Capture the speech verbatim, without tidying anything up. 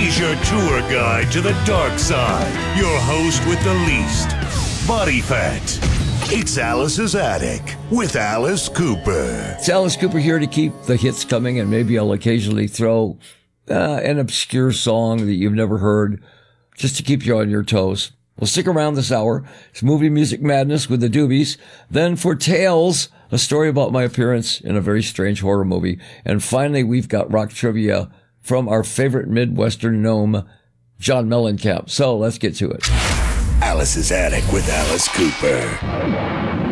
He's your tour guide to the dark side. Your host with the least body fat. It's Alice's Attic with Alice Cooper. It's Alice Cooper here to keep the hits coming, and maybe I'll occasionally throw uh, an obscure song that you've never heard just to keep you on your toes. Well, stick around this hour. It's Movie Music Madness with the Doobies. Then for Tales, a story about my appearance in a very strange horror movie. And finally, we've got rock trivia from our favorite Midwestern gnome, John Mellencamp. So let's get to it. Alice's Attic with Alice Cooper.